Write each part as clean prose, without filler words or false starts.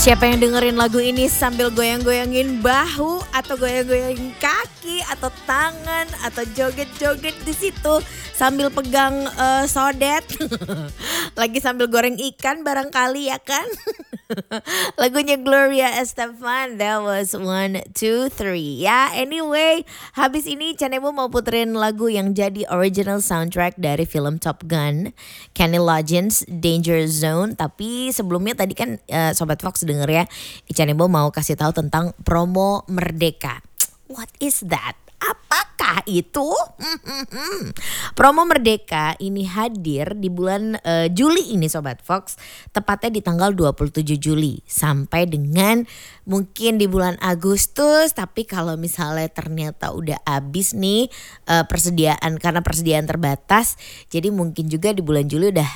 Siapa yang dengerin lagu ini sambil goyang-goyangin bahu atau goyang-goyangin kaki atau tangan atau joget-joget di situ sambil pegang sodet, lagi sambil goreng ikan barangkali ya kan? Lagunya Gloria Estefan, that was 1, 2, 3 ya. Anyway, habis ini Canebo mau puterin lagu yang jadi original soundtrack dari film Top Gun, Kenny Loggins, Danger Zone. Tapi sebelumnya tadi kan Sobat Fox denger ya, Canebo mau kasih tahu tentang promo Merdeka. What is that? Apakah itu? Promo Merdeka ini hadir di bulan Juli ini Sobat Fox. Tepatnya di tanggal 27 Juli sampai dengan mungkin di bulan Agustus. Tapi kalau misalnya ternyata udah habis nih persediaan, karena persediaan terbatas, jadi mungkin juga di bulan Juli udah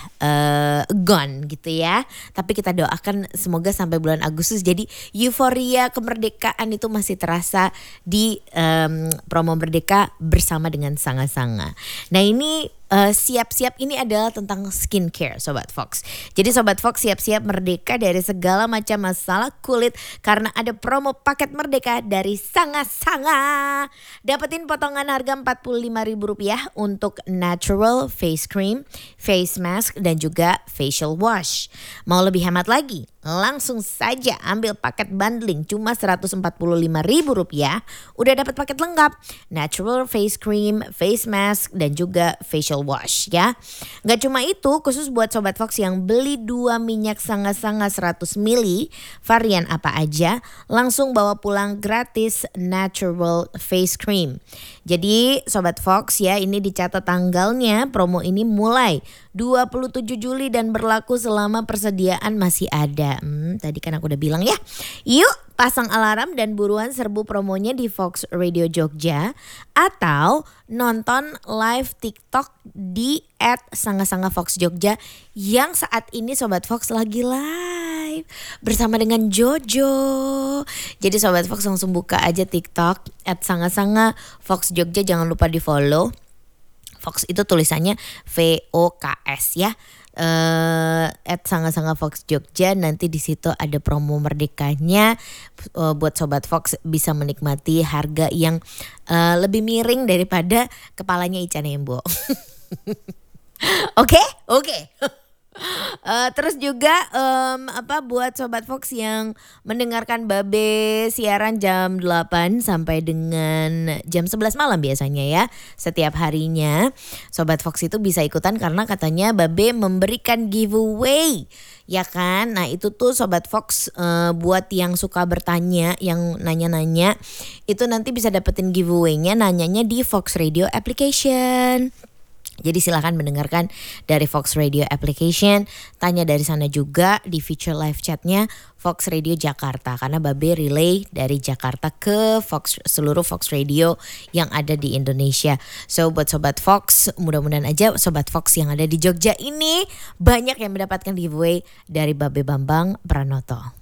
gone gitu ya. Tapi kita doakan semoga sampai bulan Agustus, jadi euforia kemerdekaan itu masih terasa di promo Merdeka bersama dengan Sanga-Sanga. Nah ini siap-siap ini adalah tentang skincare Sobat Fox. Jadi Sobat Fox siap-siap merdeka dari segala macam masalah kulit karena ada promo paket merdeka dari Sanga-Sanga. Dapetin potongan harga Rp45.000 untuk natural face cream, face mask dan juga facial wash. Mau lebih hemat lagi? Langsung saja ambil paket bundling cuma Rp145.000. Udah dapat paket lengkap, natural face cream, face mask dan juga facial wash ya. Gak cuma itu, khusus buat Sobat Fox yang beli 2 minyak Sanga-Sanga 100 ml varian apa aja, langsung bawa pulang gratis natural face cream. Jadi Sobat Fox ya, ini dicatat tanggalnya, promo ini mulai 27 Juli dan berlaku selama persediaan masih ada. Tadi kan aku udah bilang ya. Yuk pasang alarm dan buruan serbu promonya di Fox Radio Jogja atau nonton live TikTok di @sanga-sanga-fox-jogja yang saat ini Sobat Fox lagi live bersama dengan Jojo. Jadi Sobat Fox langsung buka aja TikTok @sanga-sanga-fox-jogja, jangan lupa di follow. Fox itu tulisannya VOKS ya. @sanga-sanga Fox Jogja, nanti di situ ada promo merdekanya buat Sobat Fox bisa menikmati harga yang lebih miring daripada kepalanya Ica Nembo. Oke. Terus juga buat Sobat Fox yang mendengarkan Babe siaran jam 8 sampai dengan jam 11 malam biasanya ya, setiap harinya Sobat Fox itu bisa ikutan karena katanya Babe memberikan giveaway ya kan. Nah itu tuh Sobat Fox buat yang suka bertanya, yang nanya-nanya itu nanti bisa dapetin giveaway-nya, nanyanya di Fox Radio application. Jadi silahkan mendengarkan dari Fox Radio application, tanya dari sana juga di feature live chatnya Fox Radio Jakarta. Karena Babe relay dari Jakarta ke seluruh Fox Radio yang ada di Indonesia. So buat Sobat Fox, mudah-mudahan aja Sobat Fox yang ada di Jogja ini banyak yang mendapatkan giveaway dari Babe Bambang Pranoto.